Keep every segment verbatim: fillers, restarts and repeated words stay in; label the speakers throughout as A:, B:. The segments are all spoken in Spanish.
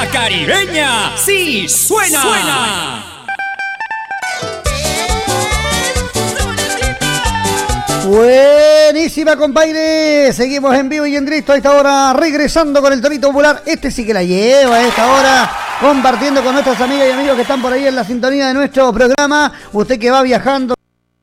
A: La Caribeña sí suena. Suena.
B: Buenísima, compadre. Seguimos en vivo y en directo a esta hora, regresando con el Torito Popular. Este sí que la lleva a esta hora, compartiendo con nuestras amigas y amigos que están por ahí en la sintonía de nuestro programa. Usted que va viajando,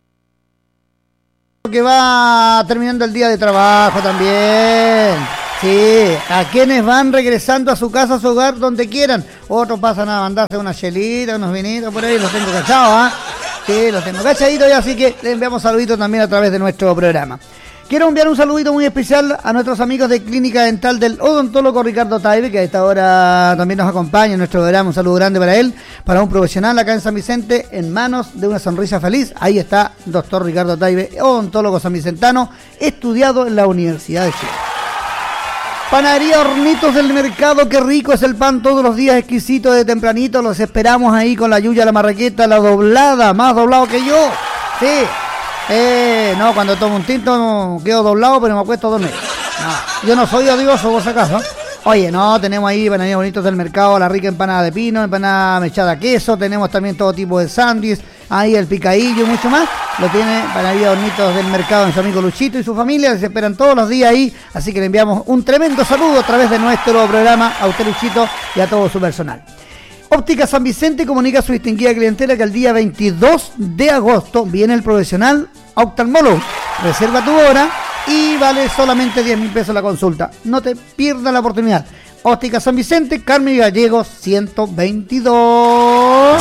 B: que va terminando el día de trabajo también. Sí, a quienes van regresando a su casa, a su hogar, donde quieran. Otros pasan a mandarse unas chelitas, unos vinitos, por ahí los tengo cachados, ¿ah? ¿eh? Sí, los tengo cachaditos ya, así que le enviamos saluditos también a través de nuestro programa. Quiero enviar un saludito muy especial a nuestros amigos de Clínica Dental del odontólogo Ricardo Taibe, que a esta hora también nos acompaña en nuestro programa. Un saludo grande para él, para un profesional acá en San Vicente, en manos de una sonrisa feliz. Ahí está, doctor Ricardo Taibe, odontólogo sanvicentano, estudiado en la Universidad de Chile. Panadería Hornitos del Mercado, qué rico es el pan todos los días, exquisito de tempranito. Los esperamos ahí con la yuya, la marraqueta, la doblada, más doblado que yo. Sí, eh, no, cuando tomo un tinto no quedo doblado, pero me acuesto a dormir. No, yo no soy odioso, por si acaso. Oye, no, tenemos ahí Panadería Hornitos del Mercado, la rica empanada de pino, empanada mechada a queso, tenemos también todo tipo de sándwich, ahí el picadillo y mucho más. Lo tiene Panadería Hornitos del Mercado en su amigo Luchito y su familia, se esperan todos los días ahí, así que le enviamos un tremendo saludo a través de nuestro programa a usted, Luchito, y a todo su personal. Óptica San Vicente comunica a su distinguida clientela que el día veintidós de agosto viene el profesional oftalmólogo. Reserva tu hora y vale solamente diez mil pesos la consulta. No te pierdas la oportunidad. Óptica San Vicente, Carmen Gallegos ciento veintidós.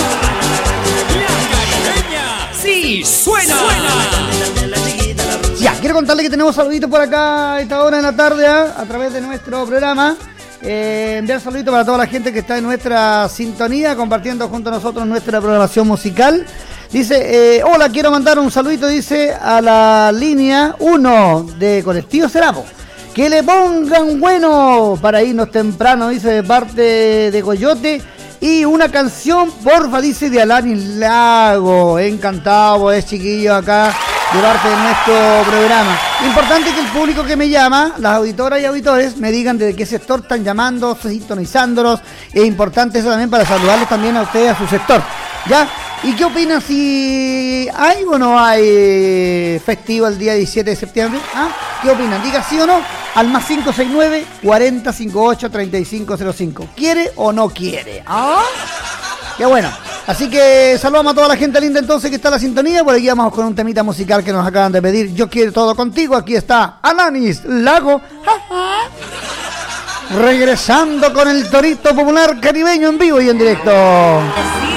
A: Sí, suena. suena.
B: Ya, quiero contarle que tenemos saluditos por acá a esta hora en la tarde, ¿eh? A través de nuestro programa. Eh, enviar saluditos para toda la gente que está en nuestra sintonía, compartiendo junto a nosotros nuestra programación musical. Dice, eh, hola, quiero mandar un saludito, dice, a la línea uno de Colectivo Serapo. Que le pongan bueno para irnos temprano, dice, de parte de Coyote. Y una canción, porfa, dice, de Alanis Lago. Encantado, es chiquillo acá, de parte de nuestro programa. Importante que el público que me llama, las auditoras y auditores, me digan de qué sector están llamando, sintonizándolos. Es importante eso también para saludarles también a ustedes, a su sector. ¿Ya? ¿Y qué opinan si hay o no hay festivo el día diecisiete de septiembre? ¿Ah? ¿Qué opinan? Diga sí o no al más cinco seis nueve, cuarenta cincuenta y ocho, treinta y cinco cero cinco. ¿Quiere o no quiere? ¿Ah? Qué bueno. Así que saludamos a toda la gente linda entonces que está en la sintonía. Por aquí vamos con un temita musical que nos acaban de pedir. Yo quiero todo contigo. Aquí está Alanis Lago. Regresando con el Torito Popular Caribeño en vivo y en directo.